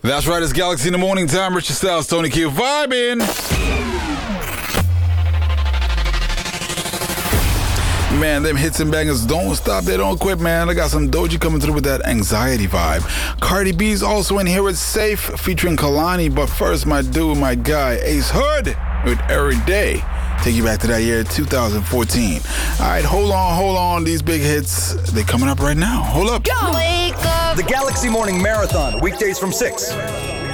That's right, it's Galaxy in the Morning Time. Richard Styles, Tony Q, vibing. Man, them hits and bangers don't stop, they don't quit, man. I got some Doja coming through with that anxiety vibe. Cardi B's also in here with Safe featuring Kalani. But first, my dude, my guy, Ace Hood with Every Day. Take you back to that year, 2014. All right, hold on. These big hits, they coming up right now. Hold up. Go! Wake up! The Galaxy Morning Marathon, weekdays from 6.